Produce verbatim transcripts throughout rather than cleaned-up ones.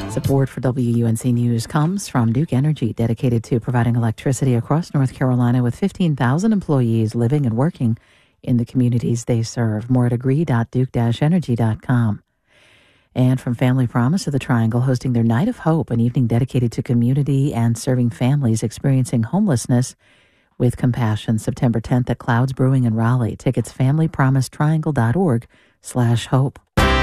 Support for W U N C News comes from Duke Energy, dedicated to providing electricity across North Carolina with fifteen thousand employees living and working in the communities they serve. More at agree dot duke dash energy dot com. And from Family Promise of the Triangle, hosting their Night of Hope, an evening dedicated to community and serving families experiencing homelessness with compassion. September tenth at Clouds Brewing in Raleigh. Tickets family promise triangle dot org slash hope.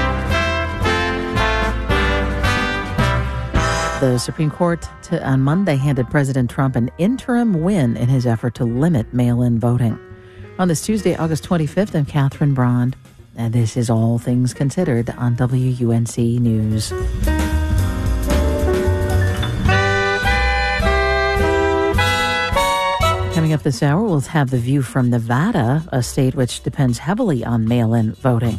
The Supreme Court to, on Monday handed President Trump an interim win in his effort to limit mail-in voting. On this Tuesday, August twenty-fifth, I'm Catherine Brond, and this is All Things Considered on W U N C News. Coming up this hour, we'll have the view from Nevada, a state which depends heavily on mail-in voting.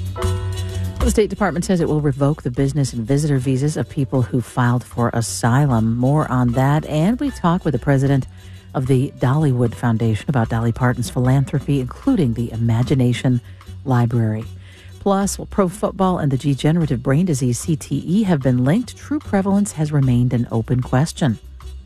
The State Department says it will revoke the business and visitor visas of people who filed for asylum. More on that, and we talk with the president of the Dollywood Foundation about Dolly Parton's philanthropy, including the Imagination Library. Plus, well, pro football and the degenerative brain disease C T E have been linked. True prevalence has remained an open question.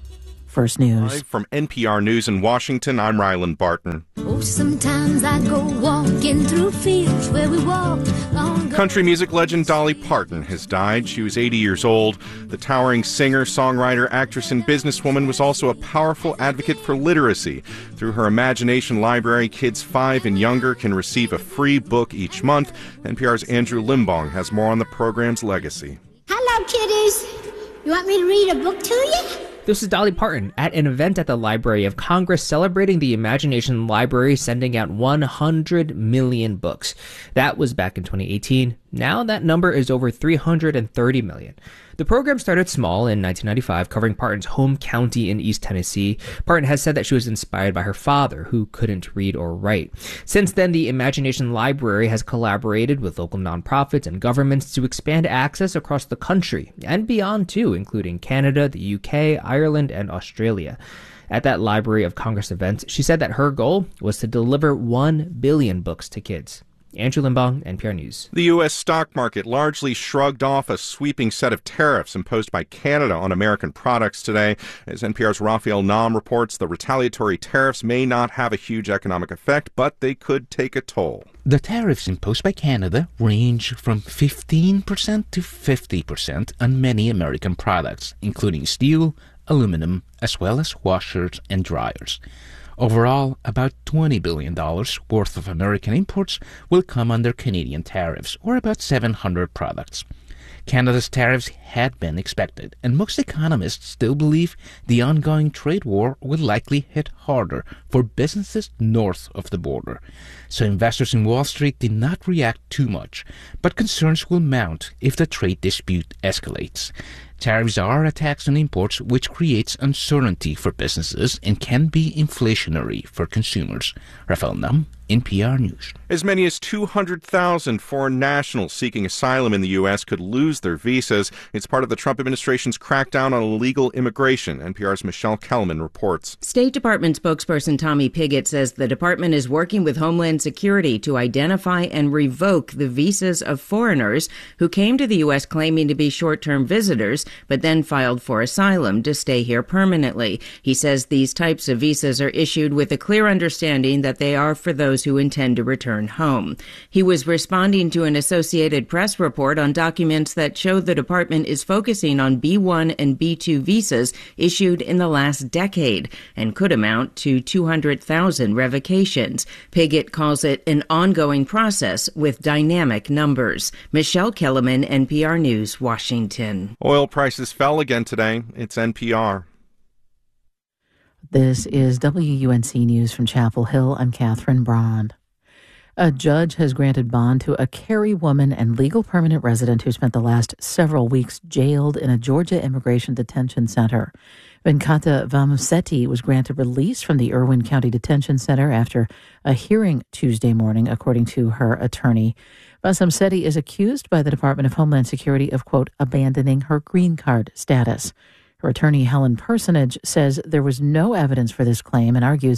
First News. Live from N P R News in Washington, I'm Ryland Barton. Oh, sometimes I go walking through fields where we walked long ago. Country music legend Dolly Parton has died. She was eighty years old. The towering singer, songwriter, actress, and businesswoman was also a powerful advocate for literacy. Through her Imagination Library, kids five and younger can receive a free book each month. N P R's Andrew Limbong has more on the program's legacy. Hello, kiddies. You want me to read a book to you? This is Dolly Parton at an event at the Library of Congress celebrating the Imagination Library sending out one hundred million books. That was back in twenty eighteen. Now that number is over three hundred thirty million. The program started small in nineteen ninety-five, covering Parton's home county in East Tennessee. Parton has said that she was inspired by her father, who couldn't read or write. Since then, the Imagination Library has collaborated with local nonprofits and governments to expand access across the country and beyond, too, including Canada, the U K, Ireland, and Australia. At that Library of Congress event, she said that her goal was to deliver one billion books to kids. Andrew Limbong, N P R News. The U S stock market largely shrugged off a sweeping set of tariffs imposed by Canada on American products today. As N P R's Raphael Nam reports, the retaliatory tariffs may not have a huge economic effect, but they could take a toll. The tariffs imposed by Canada range from fifteen percent to fifty percent on many American products, including steel, aluminum, as well as washers and dryers. Overall, about twenty billion dollars worth of American imports will come under Canadian tariffs, or about seven hundred products. Canada's tariffs had been expected, and most economists still believe the ongoing trade war will likely hit harder for businesses north of the border. So investors in Wall Street did not react too much, but concerns will mount if the trade dispute escalates. Tariffs are a tax on imports, which creates uncertainty for businesses and can be inflationary for consumers. Raphael Nam, N P R News. As many as two hundred thousand foreign nationals seeking asylum in the U S could lose their visas. It's part of the Trump administration's crackdown on illegal immigration. N P R's Michelle Kelman reports. State Department spokesperson Tommy Pigott says the department is working with Homeland Security to identify and revoke the visas of foreigners who came to the U S claiming to be short-term visitors, but then filed for asylum to stay here permanently. He says these types of visas are issued with a clear understanding that they are for those who intend to return home. He was responding to an Associated Press report on documents that show the department is focusing on B one and B two visas issued in the last decade and could amount to two hundred thousand revocations. Pigott calls it an ongoing process with dynamic numbers. Michelle Kellerman, N P R News, Washington. Oil prices fell again today. It's N P R. This is W U N C News from Chapel Hill. I'm Catherine Brond. A judge has granted bond to a Cary woman and legal permanent resident who spent the last several weeks jailed in a Georgia immigration detention center. Venkata Vamusetti was granted release from the Irwin County Detention Center after a hearing Tuesday morning, according to her attorney. Vamusetti is accused by the Department of Homeland Security of, quote, abandoning her green card status. Her attorney, Helen Personage, says there was no evidence for this claim and argues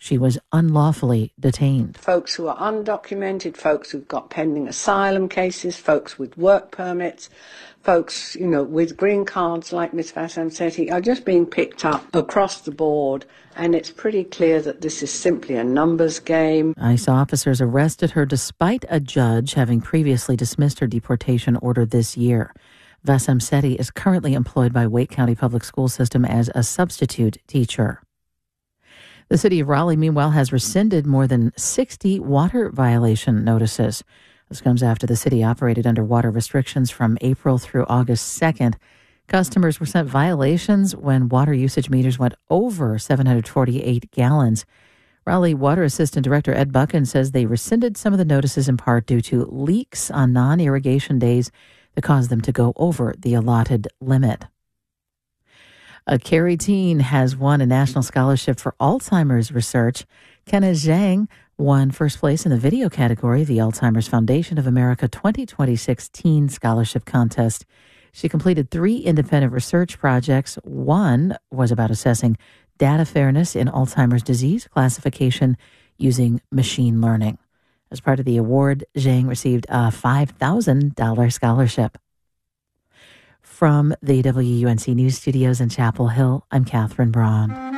she was unlawfully detained. Folks who are undocumented, folks who've got pending asylum cases, folks with work permits, folks, you know, with green cards like Miz Vasamseti are just being picked up across the board, and it's pretty clear that this is simply a numbers game. ICE officers arrested her despite a judge having previously dismissed her deportation order this year. Vasamseti is currently employed by Wake County Public School System as a substitute teacher. The city of Raleigh, meanwhile, has rescinded more than sixty water violation notices. This comes after the city operated under water restrictions from April through August second. Customers were sent violations when water usage meters went over seven hundred forty-eight gallons. Raleigh Water Assistant Director Ed Buchan says they rescinded some of the notices in part due to leaks on non-irrigation days that caused them to go over the allotted limit. A Cary teen has won a national scholarship for Alzheimer's research. Kenna Zhang won first place in the video category of the Alzheimer's Foundation of America twenty twenty-six Teen Scholarship Contest. She completed three independent research projects. One was about assessing data fairness in Alzheimer's disease classification using machine learning. As part of the award, Zhang received a five thousand dollars scholarship. From the W U N C News Studios in Chapel Hill, I'm Catherine Braun.